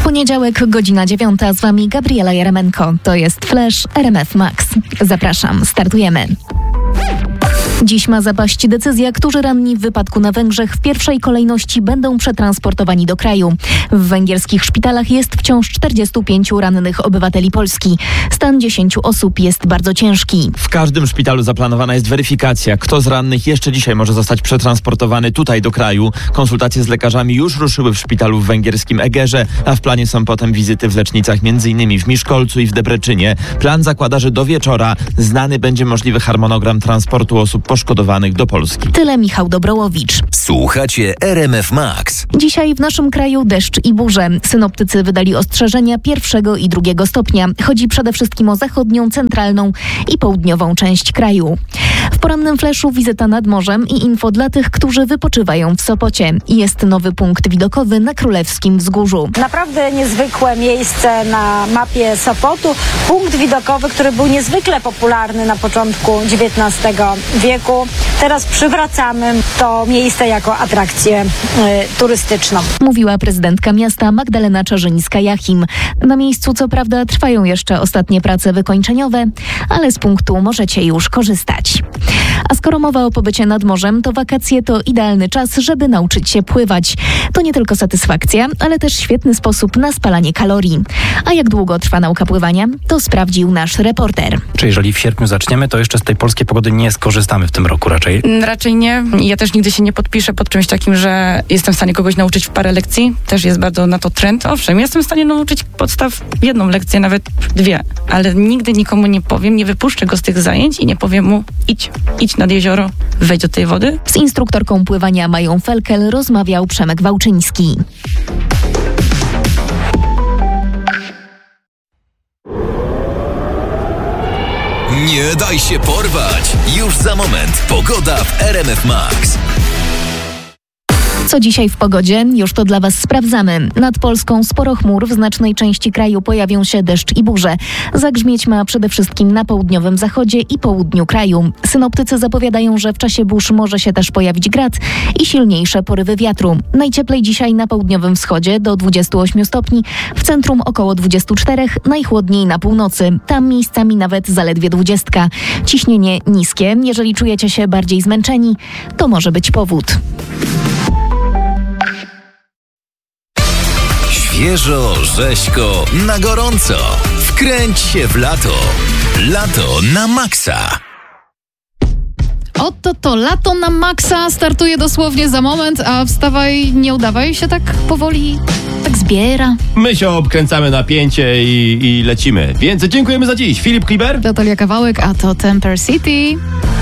Poniedziałek, godzina 9. Z Wami Gabriela Jaremenko. To jest Flash RMF Max. Zapraszam, startujemy. Dziś ma zapaść decyzja, którzy ranni w wypadku na Węgrzech w pierwszej kolejności będą przetransportowani do kraju. W węgierskich szpitalach jest wciąż 45 rannych obywateli Polski. Stan 10 osób jest bardzo ciężki. W każdym szpitalu zaplanowana jest weryfikacja. Kto z rannych jeszcze dzisiaj może zostać przetransportowany tutaj do kraju. Konsultacje z lekarzami już ruszyły w szpitalu w węgierskim Egerze, a w planie są potem wizyty w lecznicach m.in. w Miszkolcu i w Debreczynie. Plan zakłada, że do wieczora znany będzie możliwy harmonogram transportu osób poszkodowanych do Polski. Tyle Michał Dobrołowicz. Słuchacie RMF Max. Dzisiaj w naszym kraju deszcz i burze. Synoptycy wydali ostrzeżenia 1. i 2. stopnia. Chodzi przede wszystkim o zachodnią, centralną i południową część kraju. W porannym fleszu wizyta nad morzem i info dla tych, którzy wypoczywają w Sopocie. Jest nowy punkt widokowy na Królewskim Wzgórzu. Naprawdę niezwykłe miejsce na mapie Sopotu. Punkt widokowy, który był niezwykle popularny na początku XIX wieku. Teraz przywracamy to miejsce jako atrakcję turystyczną. Mówiła prezydentka miasta Magdalena Czerzyńska-Jachim. Na miejscu co prawda trwają jeszcze ostatnie prace wykończeniowe, ale z punktu możecie już korzystać. A skoro mowa o pobycie nad morzem, to wakacje to idealny czas, żeby nauczyć się pływać. To nie tylko satysfakcja, ale też świetny sposób na spalanie kalorii. A jak długo trwa nauka pływania, to sprawdził nasz reporter. Czy jeżeli w sierpniu zaczniemy, to jeszcze z tej polskiej pogody nie skorzystamy w tym roku raczej? Raczej nie. Ja też nigdy się nie podpiszę pod czymś takim, że jestem w stanie kogoś nauczyć w parę lekcji. Też jest bardzo na to trend. Owszem, jestem w stanie nauczyć podstaw 1 lekcję, nawet 2, ale nigdy nikomu nie powiem, nie wypuszczę go z tych zajęć i nie powiem mu idź nad jezioro, wejdź do tej wody. Z instruktorką pływania Mają Felkel rozmawiał Przemek Wałczyński. Nie daj się porwać! Już za moment pogoda w RMF Max. Co dzisiaj w pogodzie? Już to dla Was sprawdzamy. Nad Polską sporo chmur, w znacznej części kraju pojawią się deszcz i burze. Zagrzmieć ma przede wszystkim na południowym zachodzie i południu kraju. Synoptycy zapowiadają, że w czasie burz może się też pojawić grad i silniejsze porywy wiatru. Najcieplej dzisiaj na południowym wschodzie do 28 stopni, w centrum około 24, najchłodniej na północy. Tam miejscami nawet zaledwie 20. Ciśnienie niskie. Jeżeli czujecie się bardziej zmęczeni, to może być powód. Świeżo, rzeźko, na gorąco. Wkręć się w lato. Lato na maksa. Oto to lato na maksa startuje dosłownie za moment, a wstawaj, nie udawaj się tak powoli, tak zbiera. My się obkręcamy napięcie i lecimy. Więc dziękujemy za dziś. Filip Kliber. Natalia Kawałek, a to Temper City.